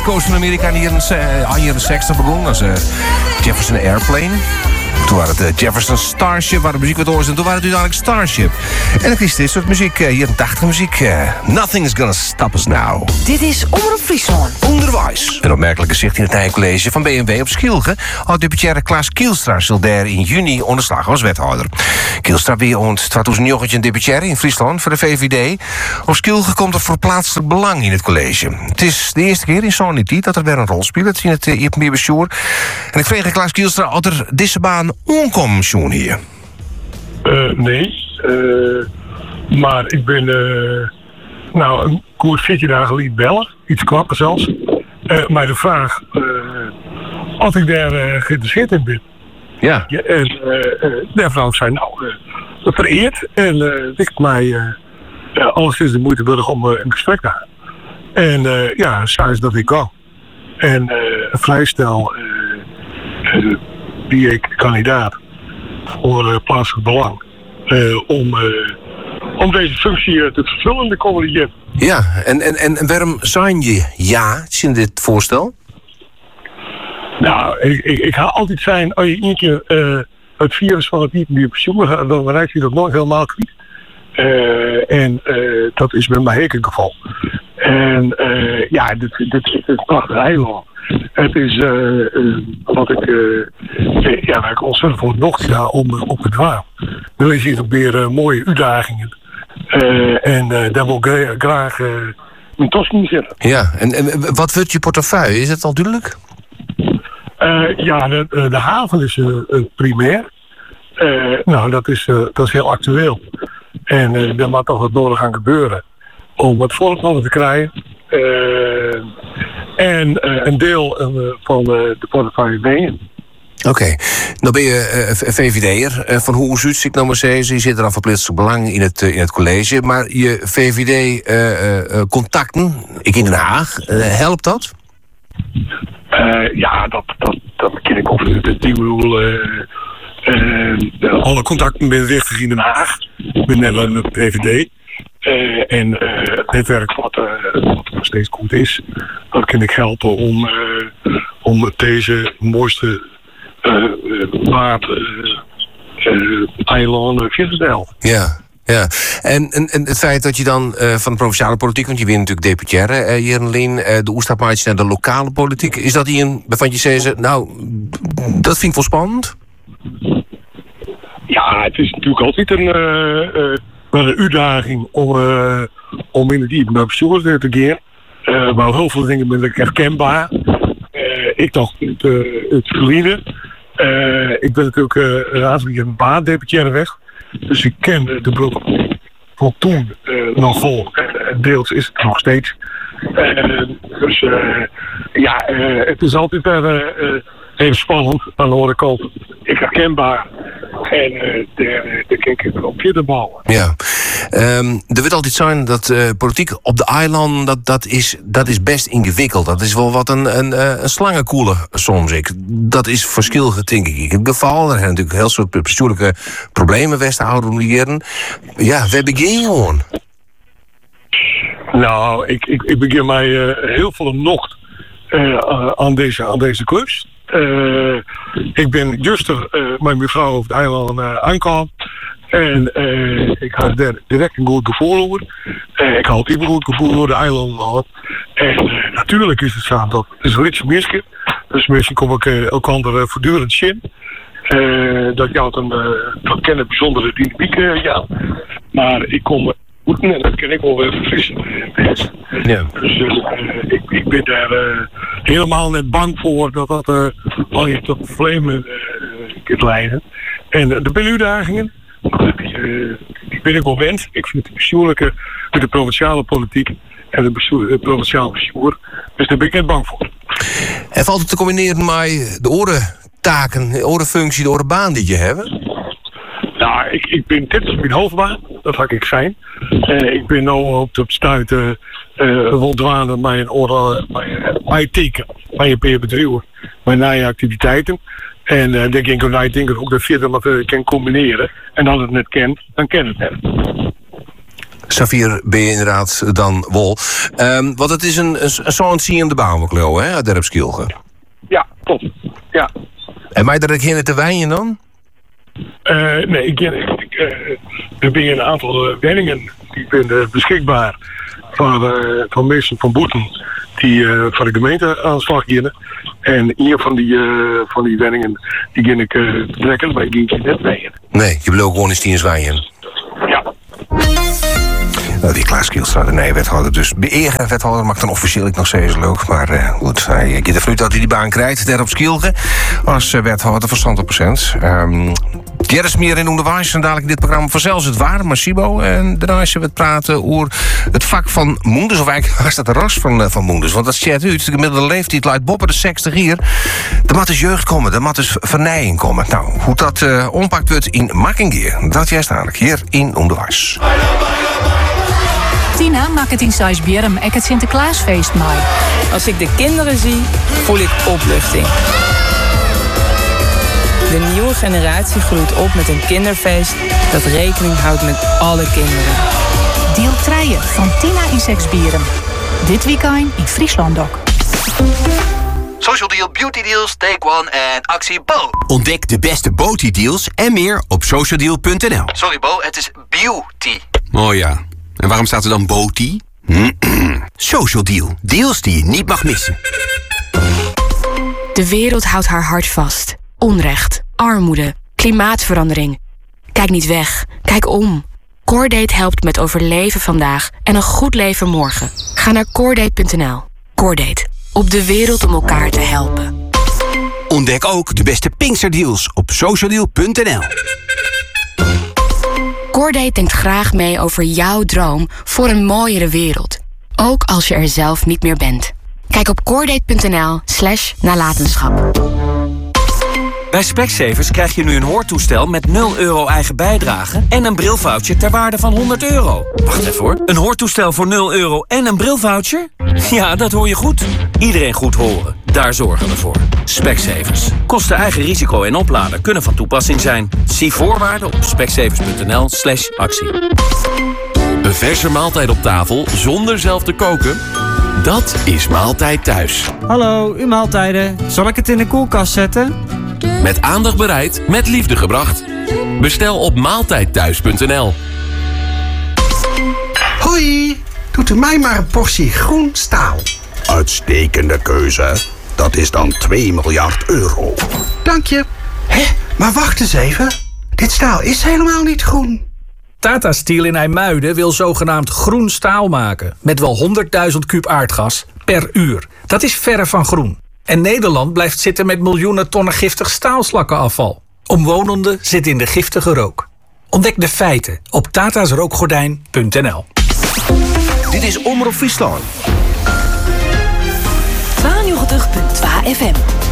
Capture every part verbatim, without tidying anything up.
Coast van Amerika in de jaren zestig begon. Dat is uh, Jefferson Airplane. Toen waren het uh, Jefferson Starship, waar de muziek wat oors. En toen waren het uiteindelijk Starship. En dan is dit soort muziek, uh, jaren tachtig muziek. Uh, Nothing's gonna stop us now. Dit is Omroep Friesland. Onderwijs. Een opmerkelijke zicht in het Nijcollege van B M W op Schilge. Oud-deputaire Klaas Kielstra zal daar in juni onderslag als wethouder. Kielstra weer ont twintig negentien deputaire in Friesland voor de V V D. Op Schilge komt er verplaatselijk belang in het college. Het is de eerste keer in zo'n tijd dat er weer een rol speelt in het uh, Ippenbier bestuur. En ik vreeg aan Klaas Kielstra of er deze baan onkomen zo'n hier. Uh, nee, uh, maar ik ben uh, nou een koers veertien dagen liet bellen, iets knappen zelfs. Uh, maar de vraag uh, of ik daar uh, geïnteresseerd in ben. Ja. ja en uh, uh, de vrouw zei nou uh, vereerd en uh, ik mij uh, uh, alles is de moeite willig om uh, een gesprek te hebben. En uh, ja, zei ze dat ik kan. En uh, een vrijstel uh, uh, die ik kandidaat voor uh, plaatselijk belang uh, om, uh, om deze functie uh, te vervullen de komende jaren. Ja, en, en, en waarom zijn je ja in dit voorstel? Nou, ik, ik, ik ga altijd zijn, als je één keer uh, het virus van het Ippenbier pensioen gaat, dan raak je dat nooit helemaal kwijt. Uh, en uh, dat is bij mij ook het geval. En uh, ja, dit, dit is een prachtig eiland. Het is uh, uh, wat ik, uh, ja, waar ik ontzettend voor nog sta om uh, op het waar. Er is hier ook weer uh, mooie uitdagingen. Uh, en uh, daar wil ik uh, graag uh, mijn tos niet zetten. Ja, en, en wat wordt je portefeuille? Is het al duidelijk? Uh, ja, de, de haven is uh, primair. Uh, nou, dat is, uh, dat is heel actueel. En uh, daar moet toch wat nodig aan gebeuren om wat voortgang te krijgen. Uh, en uh, een deel uh, van uh, de portefeuille ben je. Oké, okay. Dan ben je uh, V V D'er. Uh, van hoe zuid ik nou maar zeggen, je zit er aan verplichtelijk belang in het, uh, in het college. Maar je V V D-contacten, uh, uh, ik in Den Haag, uh, helpt dat? Uh, ja, dat, dat, dat ken ik over het nieuwe. Uh, uh, alle contacten ben richtig in Den Haag. Ik ben net aan de V V D. Uh, en uh, het netwerk wat, uh, wat nog steeds goed is, dat kan ik helpen om, uh, om deze mooiste uh, waard uh, uh, eilanden verder te helpen. Ja. Ja, en, en, en het feit dat je dan uh, van de provinciale politiek, want je bent natuurlijk deputaire, uh, Jerenlien, uh, de oerstapmaatje naar de lokale politiek, is dat die een, waarvan je zegt, nou, dat vind ik wel spannend? Ja, het is natuurlijk altijd een, uh, uh, een uitdaging om, uh, om in het diepe bestuur te gaan. Uh, maar heel veel dingen ben ik herkenbaar. Uh, ik dacht het, uh, het verliezen. Uh, ik ben natuurlijk uh, raadslid in Baan, deputaire weg. Dus ik ken de broek van toen uh, nog vol. Uh, deels is het nog steeds. Uh, dus uh, ja, uh, het is altijd uh, uh, even spannend. Aan de andere kant, ik herkenbaar. En uh, daar, daar kijk ik op verder bouwen. Ja, um, er wordt altijd zijn dat uh, politiek op de eilanden, dat, dat, is, dat is best ingewikkeld. Dat is wel wat een, een, een slangenkoeler soms. Ik. Dat is verschillend, denk ik. In het geval, er zijn natuurlijk heel soort bestuurlijke problemen West-Houden. Ja, waar begin je gewoon? Nou, ik, ik, ik begin mij uh, heel veel nog uh, aan, deze, aan deze klus. Uh, ik ben juist er uh, met mijn vrouw over de eilanden uh, aankwam. En uh, ik had daar direct een goed gevoel over. Uh, ik had altijd een goed gevoel over de eilanden gehad. En uh, natuurlijk is het zo dat het is een rits misje. Dus misschien kom ik uh, elkaar uh, voortdurend zien. Uh, dat jou dan uh, dat ken een bijzondere dynamiek, uh, ja. Maar ik kom goed en dat kan ik wel weer verfrissen. Ja. Dus uh, ik, ik ben daar uh, helemaal net bang voor dat dat uh, al je tot problemen uh, kunt leiden. En uh, de beluidagingen, die, uh, die ben ik wel wend. Ik vind het bestuurlijke met de provinciale politiek en de, bestuur, de provinciale bestuur. Dus daar ben ik net bang voor. En valt het te combineren met de orentaken, de orenfunctie, de orenbaan die je hebt? Nou, ik, ik ben, dit is mijn hoofdbaan, dat ga ik zijn. Uh, ik ben nu op de stuiten uh, rondwaanden met een oren, mijn teken, mijn bedrijf, mijn nieuwe activiteiten. En uh, denk ik, nou, ik denk ook dat verder wat ik kan combineren. En als het net kent, dan ken het net. Safir ben je inderdaad dan wol. Um, want het is een, een, een zo'n ziende bouwmaklo, hè, uit Derpskilge. Ja, klopt. Ja. En mij dat ik hier te wijnen dan? Uh, nee, ik, ik, ik, uh, er zijn een aantal uh, wenningen die zijn beschikbaar van, uh, van mensen van Boeten die uh, van de gemeente aan de slag gaan. En een van die, uh, van die wenningen die ging ik uh, trekken, maar ik ging je net wijnen. Nee, je wil ook gewoon eens tien zwijnen. Ja. Nou, die Klaas Kielstra, de nee wethouder, dus beëren wethouder mag dan officieel ik nog steeds leuk. Maar uh, goed, hij gaat ervan uit dat hij die baan krijgt, daar op Skilge, als uh, wethouder van Stand op Procent. Um, Er is meer in onderwijs en dadelijk in dit programma vanzelfs het waar, maar Sibo. En daarna zullen we het praten over het vak van moenders, of eigenlijk was dat de ras van, uh, van moenders. Want dat chat uit, de gemiddelde leeftijd luidt boppen de zestig hier. Er moet dus jeugd komen, er moet dus vernijing komen. Nou, hoe dat uh, ompakt wordt in Makkingeer, dat juist dadelijk hier in onderwijs. Tina maakt het in Sijsbierum en het Sinterklaasfeest mee. Als ik de kinderen zie, voel ik opluchting. De nieuwe generatie groeit op met een kinderfeest dat rekening houdt met alle kinderen. Deel drie van Tina in Sijsbierum. Dit weekend in Friesland ook. Social Deal, Beauty Deals, Take One en Actie Bo. Ontdek de beste Beauty deals en meer op socialdeal punt n l. Sorry Bo, het is beauty. Oh ja, en waarom staat er dan Beauty? Social Deal, deals die je niet mag missen. De wereld houdt haar hart vast. Onrecht, armoede, klimaatverandering. Kijk niet weg, kijk om. Coredate helpt met overleven vandaag en een goed leven morgen. Ga naar coredate punt n l. Coredate, op de wereld om elkaar te helpen. Ontdek ook de beste Pinksterdeals op socialdeal punt n l. Coredate denkt graag mee over jouw droom voor een mooiere wereld. Ook als je er zelf niet meer bent. Kijk op coredate punt n l slash nalatenschap. Bij Specsavers krijg je nu een hoortoestel met nul euro eigen bijdrage en een brilvoucher ter waarde van honderd euro. Wacht even hoor. Een hoortoestel voor nul euro en een brilvoucher? Ja, dat hoor je goed. Iedereen goed horen. Daar zorgen we voor. Specsavers. Kosten eigen risico en opladen kunnen van toepassing zijn. Zie voorwaarden op specsavers punt n l slash actie. Een verse maaltijd op tafel zonder zelf te koken? Dat is Maaltijd Thuis. Hallo, uw maaltijden. Zal ik het in de koelkast zetten? Met aandacht bereid, met liefde gebracht. Bestel op maaltijdthuis punt n l. Hoi, doet u mij maar een portie groen staal. Uitstekende keuze. Dat is dan twee miljard euro. Dank je. Hé, maar wacht eens even. Dit staal is helemaal niet groen. Tata Steel in IJmuiden wil zogenaamd groen staal maken. Met wel honderdduizend kuub aardgas per uur. Dat is verre van groen. En Nederland blijft zitten met miljoenen tonnen giftig staalslakkenafval. Omwonenden zitten in de giftige rook. Ontdek de feiten op tatasrookgordijn punt n l. Dit is Omroep Friesland. tweeënnegentig komma twee F M.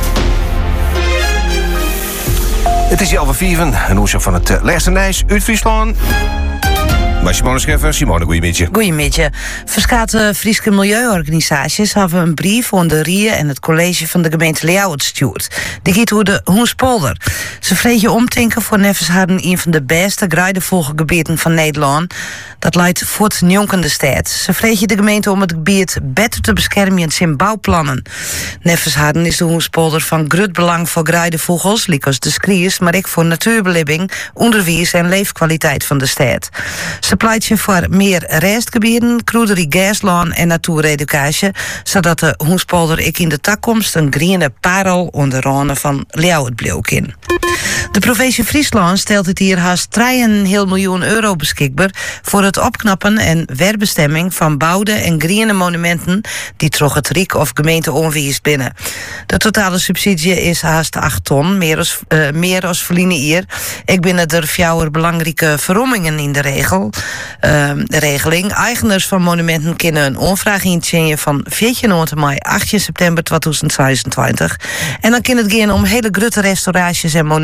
Het is half vieven, een oorzaak van het uh, Lestenijs uit Friesland. Maar Simone Scheffer, Simone, goeiemiddag. Goeiemiddag. Verschillende Friese milieuorganisaties hebben een brief aan de R I E en het college van de gemeente Leeuwarden gestuurd. Die gaat over de Hoenspolder. Ze vregen omdenken voor Neffens hadden een van de beste grijdevogelgebieden van Nederland. Dat leidt voort jonkende stad. Ze vregen de gemeente om het gebied beter te beschermen in zijn bouwplannen. Neffens hadden is de Hoenspolder van groot belang voor grijdevogels, likos de skries, maar ook voor natuurbeleving, onderwijs en leefkwaliteit van de stad. Ze pleiten voor meer restgebieden, kroederie gaslaan en natuureducatie, zodat de Hoenspolder ik in de toekomst een groene parel onder randen van Leeuwarden bleek in. De provincie Friesland stelt het hier haast drie komma vijf miljoen euro beschikbaar voor het opknappen en werbestemming van bouwde en groene monumenten die troch het Rijk of gemeente onwies binnen. De totale subsidie is haast acht ton, meer als, uh, meer als verliezen hier. Ik binnen er vier belangrijke verrommingen in de regel. Uh, de regeling. Eigenaars van monumenten kunnen een onvraag indienen van veertien mei achttien september tweeduizend zesentwintig. En dan kan het gaan om hele grote restauraties en monumenten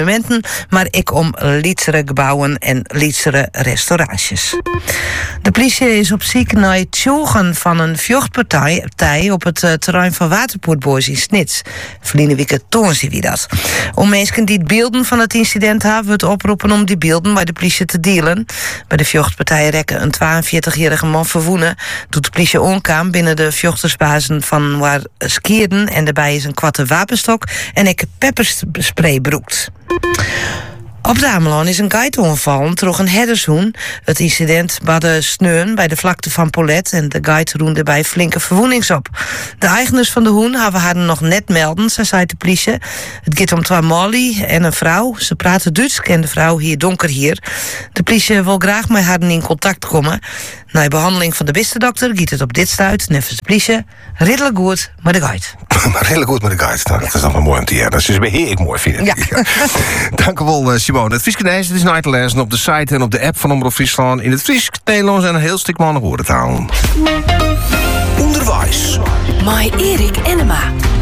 huizen, maar ook om lietsere gebouwen en lietsere restauraties. De politie is op zoek naar het tjoegen van een vechtpartij op het uh, terrein van Waterpoortboys in Snits. Verleden week toon ze wie dat. Om mensen die het beelden van het incident hebben, wordt oproepen om die beelden bij de politie te dealen. Bij de vechtpartij rekken een tweeënveertigjarige man verwoenen, doet de politie onkaam binnen de vechtersbazen van waar skierden en daarbij is een kwatte wapenstok en ik pepperspray broekt. Op de Ameland is een guide onvallen door een herdershoen. Het incident badde sneun bij de vlakte van Polet en de guide roende daarbij flinke verwoenings op. De eigenaars van de hoen hebben haar nog net melden, zei de politie. Het gaat om twee Molly en een vrouw. Ze praten Duits en de vrouw hier donker hier. De politie wil graag met haar in contact komen. Na de behandeling van de bistendokter gaat het op dit stuit, nevens de politie, redelijk goed met de guide. Redelijk goed met de guide. Nou, dat is nog wel mooi om te horen. Dat is heel erg mooi, vind ik. Ja. Dank u wel, Simone. Het Frieske Nijs, het is na te lezen op de site en op de app van Omroep Friesland. In het Fries, Nederlands en een heel stuk mannen woordentaal. Onderwijs. Mai Erik Enema.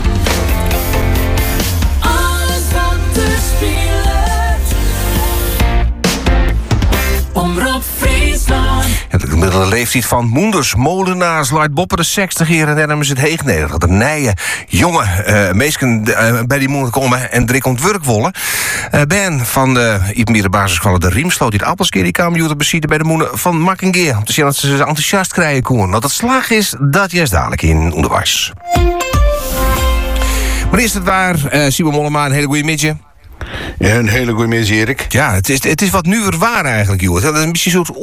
Alles wat te spelen. Omroep Friesland. Ja, de gemiddelde leeftijd van moeders, molenaars, luidt boppen de zestig jaar en daarom is het heeg Nederland. Dat er nije jonge uh, meesken uh, bij die moeder komen en drie komt werk willen. Uh, ben van de Ipmiere basisschool de Riemsloot die het appelskeer die kwam te besieden bij de moeder van Makkengeer. Om te zien dat ze ze enthousiast krijgen koen. Dat het slag is, dat juist dadelijk in onderwijs. Maar eerst het waar, uh, Simon Mollema, een hele goede middag. Ja, een hele goede middag, Erik. Ja, het is, het is wat nieuwer waar eigenlijk, joh. Het is een beetje een soort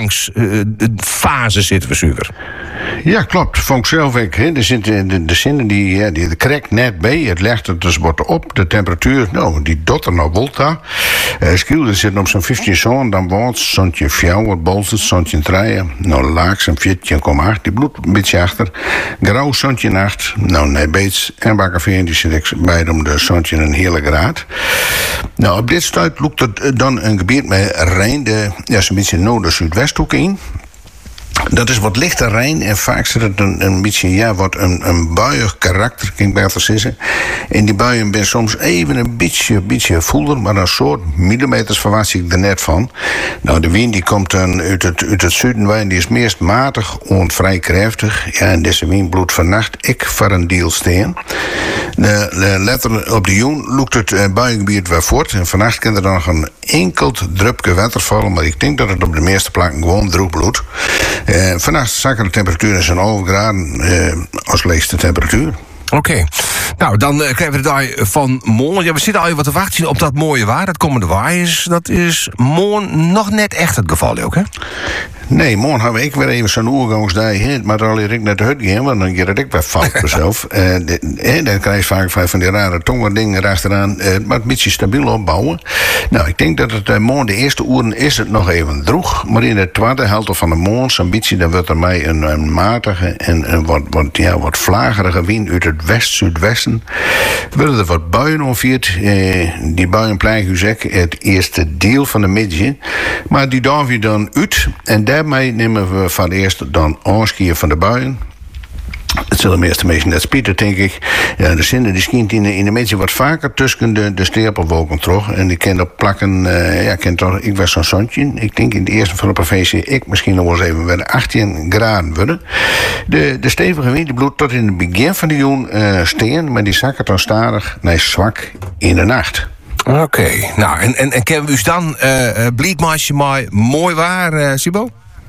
oergangsfase uh, zitten we zuur. Ja, klopt. Vond ik zelf ook. He. Er zitten de, de zinnen die, ja, die krek net bij. Het legt het dus wat op. De temperatuur, nou, die dotter naar Volta. Uh, Schielde zit op zo'n vijftien zo'n. Dan woont zo'n fjouw, wat bolzet, zo'n draaien. Nou, laag zo'n veertien komma acht. Die bloed een beetje achter. Grauw zo'n nacht. Nou, nee, beets. En Bakkerveen, die zit ik bij om de zo'n een hele graad. Nou, op dit stuit loopt het dan een gebied met Rijn, de, ja, zo'n beetje noord-zuidwesthoek in. Dat is wat lichter Rijn en vaak zit het een, een beetje, ja, wat een, een buiig karakter, kan ik beter zeggen. En die buien ben soms even een beetje, beetje voelder, maar een soort millimeters verwacht ik er net van. Nou, de wind die komt dan uit het, uit het zuiden, die is meest matig en vrij krachtig. Ja, en deze wind bloedt vannacht ik voor een deel steen. De, de letter op de joen loopt het uh, buiengebied weer voort. En vannacht kan er dan nog een enkelt drupje water vallen, maar ik denk dat het op de meeste plekken gewoon droog bloedt. Uh, vannacht zakken de temperatuur in zo'n half graden uh, als leegste temperatuur. Oké. Okay. Nou, dan uh, krijgen we de dag van morgen. Ja, we zitten al even wat te wachten op dat mooie waar. Dat komende waaiers. Dat is morgen nog net echt het geval ook, hè? Nee, morgen hebben we ik weer even zo'n oergangsdag. Maar dan al ik naar de hut gaan, want dan gaat ik weer fout mezelf. uh, de, dan krijg je vaak van die rare tongen dingen erachteraan. Uh, maar een beetje stabiel opbouwen. Nou, ik denk dat het uh, morgen de eerste uren is het nog even droeg. Maar in de tweede helft van de morgen, zo'n beetje, dan wordt er mij een, een matige en een wat, wat, ja, wat vlagerige wind uit het west-zuidwesten. Willen er wat buien onviert. Uh, die buien plegen u zeggen het eerste deel van de middag. Maar die doen we dan uit. En daarmee nemen we van eerst dan aanskiën van de buien. Het zullen de meeste mensen net spieten, denk ik. Ja, de zinnen die schijnt in de, in de mensen wat vaker tussen de, de stapelwolken terug. En die kan op plakken, uh, ja, kan toch, ik was zo'n zonnetje. Ik denk in de eerste van de provincie, ik misschien nog wel eens even bij achttien graden worden. De, de stevige wind die bloedt tot in het begin van de joen uh, steen, maar die zakken dan stadig naar zwak in de nacht. Oké, okay. Nou, en, en, en kennen we dus dan uh, Bleedmaasje maar mooi waar, uh, Sibo?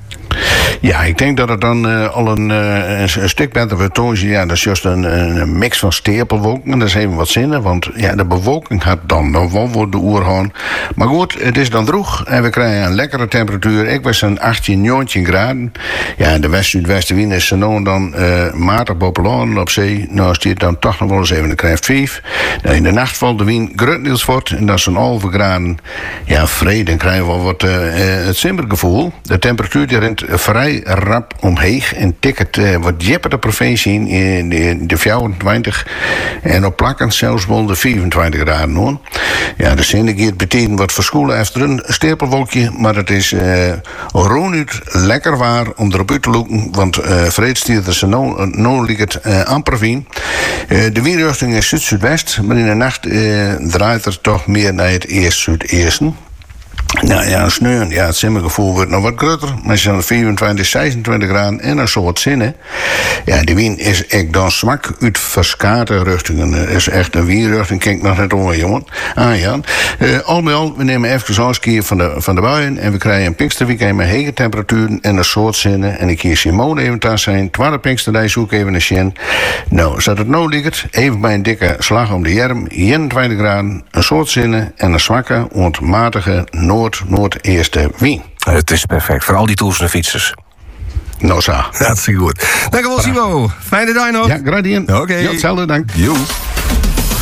Ja, ik denk dat het dan uh, al een, uh, een, een stuk beter vertoont. Ja, dat is juist een, een mix van stapelwolken. Dat is even wat zinnen, want ja, de bewolking gaat dan nog wel voor de oerhoorn. Maar goed, het is dan droeg en we krijgen een lekkere temperatuur. Ik was een achttien, negentien graden. Ja, de west-zuidwestenwind is zo dan uh, matig populair op zee. Nou, is het dan toch nog wel eens even, dan krijgt vijf. Nou, in de nacht valt de wind grutniels voort en dat is een halve graden. Ja, vrede, dan krijgen we wel wat uh, uh, het simmergevoel. De temperatuur die rent vrij rap omheeg. En ticket uh, wat jeppe de provincie in, in de, de vijfentwintig. En op plakken zelfs wel de vierentwintig graden hoor. Ja, de syndicaat betekent wat voor scholen heeft er een stapelwolkje. Maar het is uh, ronuit lekker waar om erop uit te lopen. Want uh, vreedstierders zijn no, no lieket uh, amper wien. Uh, de windrichting is zuid-zuidwest. Maar in de nacht uh, draait er toch meer naar het eerst-zuidoosten. Nou ja, sneeuw, ja, het simmergevoel wordt nog wat groter. Maar ze zijn vierentwintig, zesentwintig graden en een soort zinnen. Ja, de wind is echt dan zwak uit verskate richtingen. Het is echt een windrichting, kijk nog net om, jongen. Ah ja, uh, al bij al, we nemen even afscheid van de, van de buien. En we krijgen een Pinksterweekend met hege temperaturen en een soort zinnen. En ik hier Simone even thuis zijn. Twaalf Pinksterdag zoek even een sjen. Nou, zat het nou liggend, even bij een dikke slag om de jerm. eenentwintig graden, een soort zinnen en een zwakke, ontmatige noord-noordeerste wind. Het is perfect voor al die toers en fietsers. Nou zo. Dat is goed. Dank u wel, Simo. Fijne dag nog. Ja, gradient. Oké. Okay. Ja, hetzelfde, dank. Jo.